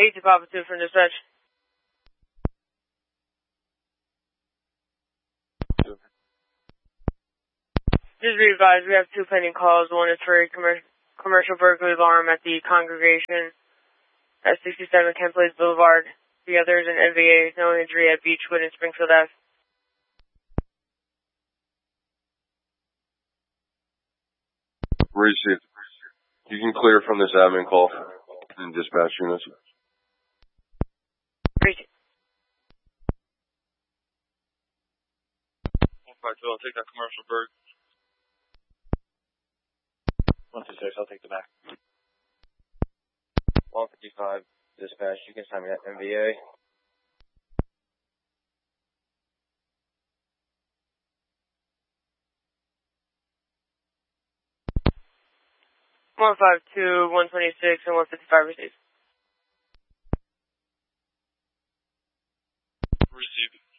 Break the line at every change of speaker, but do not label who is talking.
8 to Papa 2 from dispatch. Just be advised, we have 2 pending calls. One is for a commercial burglary alarm at the congregation at 67 Kent Place Boulevard. The other is an NVA, no injury at Beechwood and Springfield Ave.
Received. You can clear from this admin call in dispatch units.
Received.
152, I'll take that commercial bird.
126, I'll take the back.
155, dispatch, you can sign me that NVA.
One 152, 126, and 155 received.
Received.